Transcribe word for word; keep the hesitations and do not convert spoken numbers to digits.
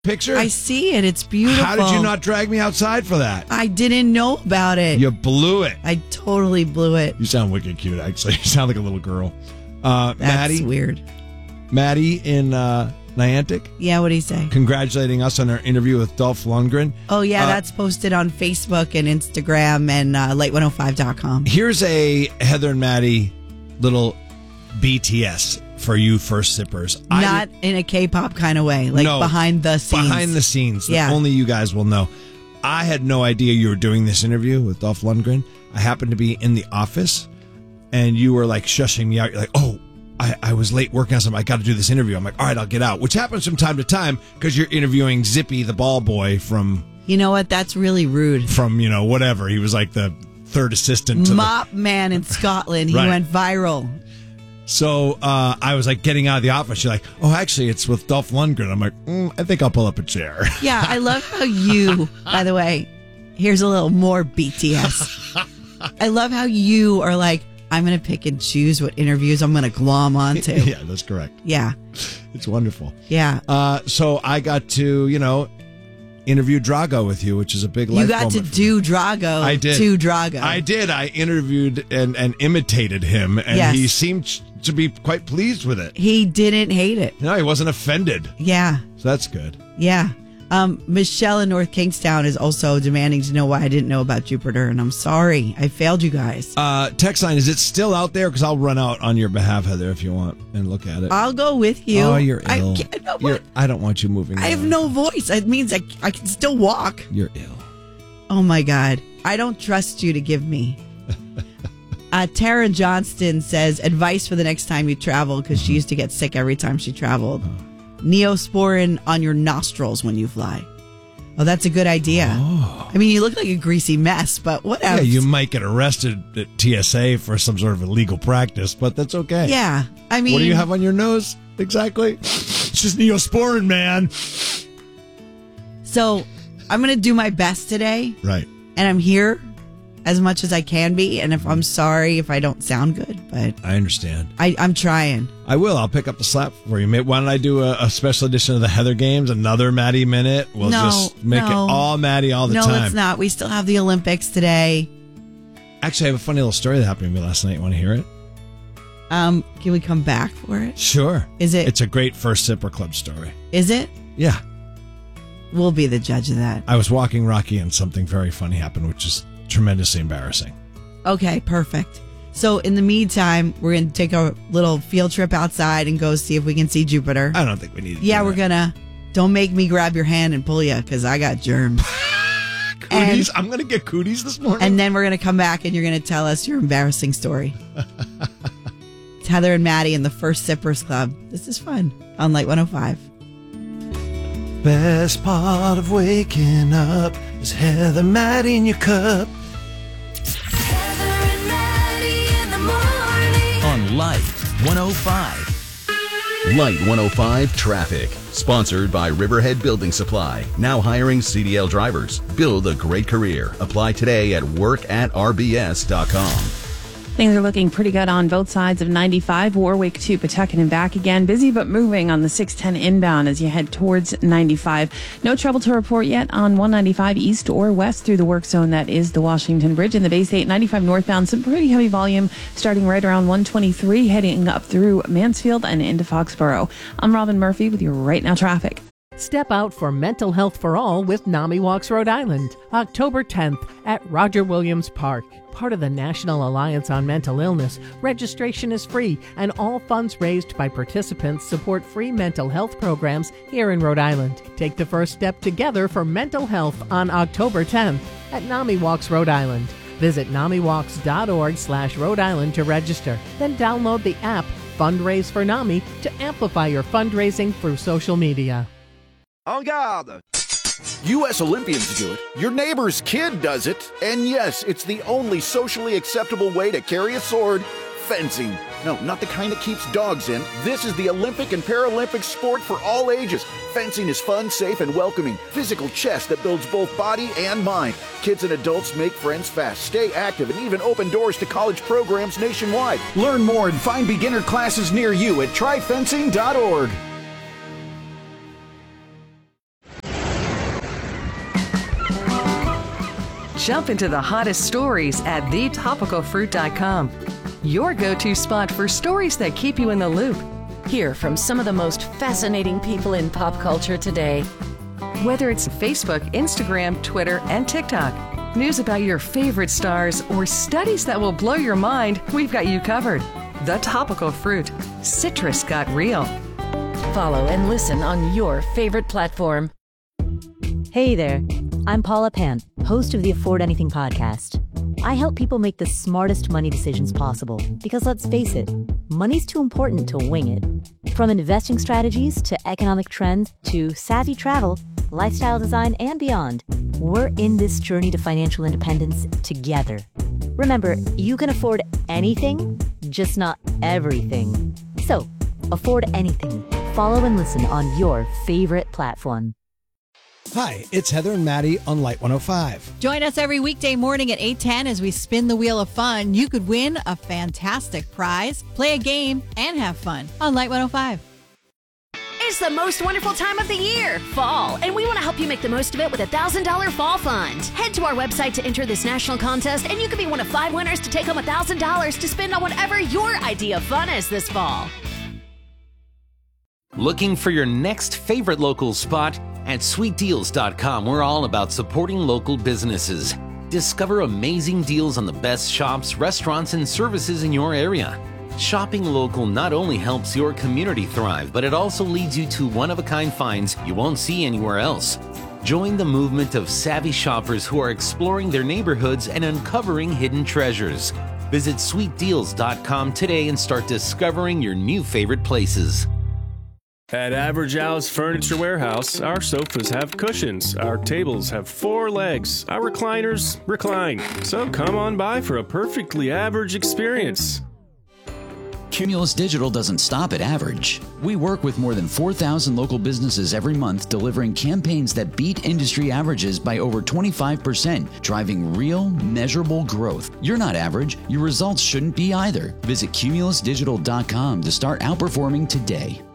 picture? I see it. It's beautiful. How did you not drag me outside for that? I didn't know about it. You blew it. I totally blew it. You sound wicked cute, actually. You sound like a little girl. Uh, That's Maddie, weird. Maddie in uh, Niantic. Yeah, what did he say? Congratulating us on our interview with Dolph Lundgren. Oh, yeah, Uh, that's posted on Facebook and Instagram and uh, light one oh five dot com. Here's a Heather and Maddie little B T S for you first sippers. Not I, in a K-pop kind of way, like no, behind the scenes. Behind the scenes. That Yeah. only you guys will know. I had no idea you were doing this interview with Dolph Lundgren. I happened to be in the office, and you were like shushing me out. You're like, oh, I, I was late working on something. I got to do this interview. I'm like, all right, I'll get out. Which happens from time to time because you're interviewing Zippy, the ball boy from... You know what? That's really rude. From, you know, whatever. He was like the third assistant to Mop man in Scotland. He Right. went viral. So uh, I was like getting out of the office. You're like, oh, actually, it's with Dolph Lundgren. I'm like, mm, I think I'll pull up a chair. Yeah, I love how you, by the way, here's a little more B T S. I love how you are like, I'm going to pick and choose what interviews I'm going to glom onto. Yeah, that's correct. Yeah. It's wonderful. Yeah. Uh, so I got to, you know, interview Drago with you, which is a big life You got moment to for do me. Drago I did. to Drago. I did. I interviewed and, and imitated him, and Yes. he seemed to be quite pleased with it. He didn't hate it. No, he wasn't offended. Yeah. So that's good. Yeah. Um, Michelle in North Kingstown is also demanding to know why I didn't know about Jupiter, and I'm sorry. I failed you guys. Uh, text line, is it still out there? Because I'll run out on your behalf, Heather, if you want, and look at it. I'll go with you. Oh, you're ill. I, can't, no, You're- what? I don't want you moving. I have around. no voice. It means I, I can still walk. You're ill. Oh, my God. I don't trust you to give me. Uh, Tara Johnston says, advice for the next time you travel, because she used to get sick every time she traveled. Neosporin on your nostrils when you fly. Oh, that's a good idea. Oh. I mean, you look like a greasy mess, but whatever. Yeah, you might get arrested at T S A for some sort of illegal practice, but that's okay. Yeah, I mean... What do you have on your nose exactly? It's just Neosporin, man. So, I'm going to do my best today. Right. And I'm here as much as I can be. And if I'm sorry if I don't sound good, but I understand. I, I'm trying. I will. I'll pick up the slack for you. Why don't I do a, a special edition of the Heather Games, another Maddie Minute? We'll No, just make no. it all Maddie all the no, time. let's not. We still have the Olympics today. Actually, I have a funny little story that happened to me last night. Want to hear it? Um, can we come back for it? Sure. Is it? It's a great First Sipper Club story. Is it? Yeah. We'll be the judge of that. I was walking Rocky and something very funny happened, which is tremendously embarrassing. Okay, perfect. So in the meantime, we're going to take a little field trip outside and go see if we can see Jupiter. I don't think we need to Yeah, do we're that. going to. Don't make me grab your hand and pull you because I got germs. Cooties? And- I'm going to get cooties this morning. And then we're going to come back and you're going to tell us your embarrassing story. It's Heather and Maddie in the First Sippers Club. This is fun on Light one oh five. Best part of waking up is Heather, Maddie in your cup. Heather and Maddie in the morning. On Light one oh five. Light one oh five Traffic. Sponsored by Riverhead Building Supply. Now hiring C D L drivers. Build a great career. Apply today at work at r b s dot com. Things are looking pretty good on both sides of ninety-five, Warwick to Pawtucket and back again. Busy but moving on the six ten inbound as you head towards ninety-five. No trouble to report yet on one ninety-five east or west through the work zone that is the Washington Bridge and the Bay State ninety-five northbound. Some pretty heavy volume starting right around one twenty-three, heading up through Mansfield and into Foxborough. I'm Robin Murphy with your Right Now Traffic. Step out for Mental Health for All with NAMI Walks Rhode Island, October tenth at Roger Williams Park. Part of the National Alliance on Mental Illness, registration is free and all funds raised by participants support free mental health programs here in Rhode Island. Take the first step together for mental health on October tenth at NAMI Walks Rhode Island. Visit namiwalks.org slash Rhode Island to register. Then download the app Fundraise for NAMI to amplify your fundraising through social media. En garde! U S Olympians do it, your neighbor's kid does it, and yes, it's the only socially acceptable way to carry a sword, fencing. No, not the kind that keeps dogs in. This is the Olympic and Paralympic sport for all ages. Fencing is fun, safe, and welcoming. Physical chess that builds both body and mind. Kids and adults make friends fast, stay active, and even open doors to college programs nationwide. Learn more and find beginner classes near you at try fencing dot org. Jump into the hottest stories at the topical fruit dot com. Your go-to spot for stories that keep you in the loop. Hear from some of the most fascinating people in pop culture today. Whether it's Facebook, Instagram, Twitter, and TikTok, news about your favorite stars, or studies that will blow your mind, we've got you covered. The Topical Fruit. Citrus got real. Follow and listen on your favorite platform. Hey there, I'm Paula Pant, host of the Afford Anything podcast. I help people make the smartest money decisions possible because, let's face it, money's too important to wing it. From investing strategies to economic trends to savvy travel, lifestyle design, and beyond, we're in this journey to financial independence together. Remember, you can afford anything, just not everything. So, afford anything. Follow and listen on your favorite platform. Hi, it's Heather and Maddie on Light one oh five. Join us every weekday morning at eight ten as we spin the wheel of fun. You could win a fantastic prize, play a game, and have fun on Light one oh five. It's the most wonderful time of the year, fall, and we want to help you make the most of it with a one thousand dollars Fall Fund. Head to our website to enter this national contest, and you could be one of five winners to take home one thousand dollars to spend on whatever your idea of fun is this fall. Looking for your next favorite local spot? At sweet deals dot com, we're all about supporting local businesses. Discover amazing deals on the best shops, restaurants, and services in your area. Shopping local not only helps your community thrive, but it also leads you to one-of-a-kind finds you won't see anywhere else. Join the movement of savvy shoppers who are exploring their neighborhoods and uncovering hidden treasures. Visit sweet deals dot com today and start discovering your new favorite places. At Average Al's Furniture Warehouse, our sofas have cushions, our tables have four legs, our recliners recline. So come on by for a perfectly average experience. Cumulus Digital doesn't stop at average. We work with more than four thousand local businesses every month, delivering campaigns that beat industry averages by over twenty-five percent, driving real, measurable growth. You're not average. Your results shouldn't be either. Visit cumulus digital dot com to start outperforming today.